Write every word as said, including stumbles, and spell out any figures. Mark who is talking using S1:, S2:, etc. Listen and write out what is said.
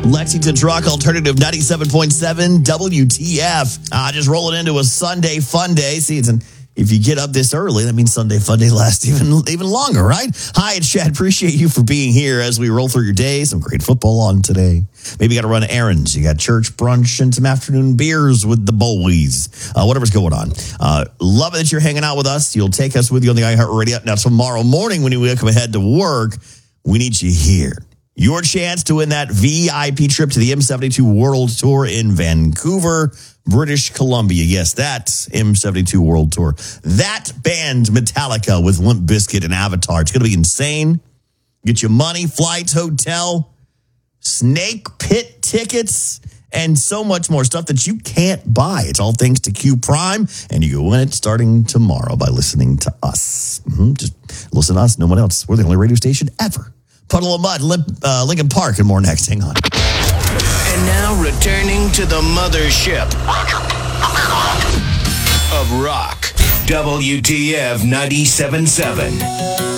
S1: Lexington's Rock Alternative ninety-seven point seven W T F. Uh, just rolling into a Sunday fun day. See, it's an, if you get up this early, that means Sunday fun day lasts even, even longer, right? Hi, it's Chad. Appreciate you for being here as we roll through your day. Some great football on today. Maybe you got to run errands. You got church brunch and some afternoon beers with the boys. Uh, whatever's going on. Uh, love it that you're hanging out with us. You'll take us with you on the iHeartRadio. Now, tomorrow morning when we come ahead to work, we need you here. Your chance to win that V I P trip to the M seventy-two World Tour in Vancouver, British Columbia. Yes, that M seventy-two World Tour. That band, Metallica, with Limp Bizkit and Avatar. It's going to be insane. Get you money, flights, hotel, snake pit tickets, and so much more stuff that you can't buy. It's all thanks to Q Prime, and you can win it starting tomorrow by listening to us. Mm-hmm. Just listen to us, no one else. We're the only radio station ever. Puddle of Mud, Limp, uh, Lincoln Park, and more next. Hang on.
S2: And now returning to the mothership of rock, W T F ninety-seven point seven.